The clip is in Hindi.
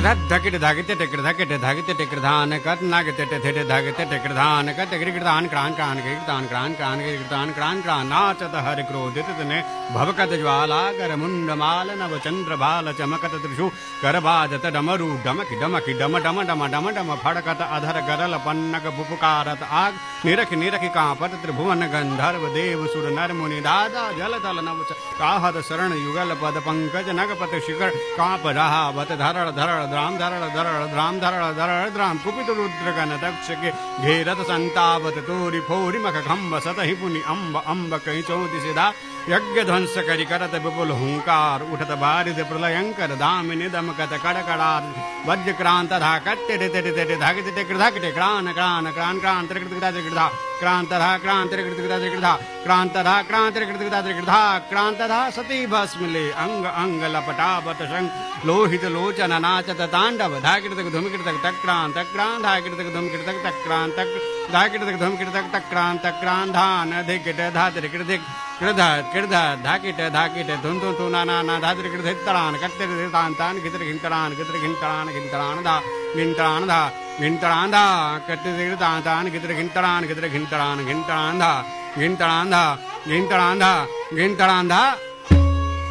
धकिट धागिते टिकट धकिट धागिते टिकट धान कत नागते टेठे धागिते टिकट धान कत गिरगिरदान क्रान क्रान गिरगिरदान क्रान क्रान गिरगिरदान क्रान क्रान नाचत हरि क्रोधित तने भवकत ज्वाला कर मुंड माल नव चंद्र बाल चमकत त्रिशु कर बाजत डमरू डमकी डमकी डम डम डम डम डम फड़कत अधर गरल पन्नक पुपकारत आग निरखि निरखि कांपत त्रिभुवन गंधर्व देव सुर नर मुनि दादा जल तल नव काहत शरण युगल पद पंकज नगपत शिखर कांप रहा बत धरड़ धरड़ द्राम धरड़ धरड़ द्राम धरड़ धरड़ द्राम कुपित रुद्र गण दक्ष के घेरत संतावत तोरि फोरि मख खम्ब सतहि पुनि अम्ब अम्ब कहीं चौति सिधा यज्ञ ध्वंस करि करत विपुल हुंकार उठत बारिद प्रलयंकर दामिनी दमकत कड़कड़ार वज्र क्रांत धा कट्टे टे धागित टिकट धाकिटे क्रान क्रान क्रान क्रांत त्रिकृत त्रिकृता क्रांत धा क्रांत त्रिकृत त्रिकृता क्रांत धा क्रांत त्रिकृत त्रिकृता क्रांत धा सती भस्मले अंग अंग लपटावत शंख लोहित लोचन नाचत तांडव धाकिट धूमकिट तक क्रांत क्रांत धाकिट धूमकिट तक क्रांत धाकिट धूमकिट तक क्रांत क्रांत धान धिकिट धा त्रिकृत कृधा कृधा धाकिट धाकिट धुन धुन धुन ना ना धा त्रिकृत तड़ान कट्टे तान तान गितर घिंतड़ान घिंतड़ान धा घिंतड़ान धा घिंतड़ान धा कट्टे तान तान गितर घिंतड़ान धा घिंतड़ान धा घिंतड़ान धा घिंतड़ान धा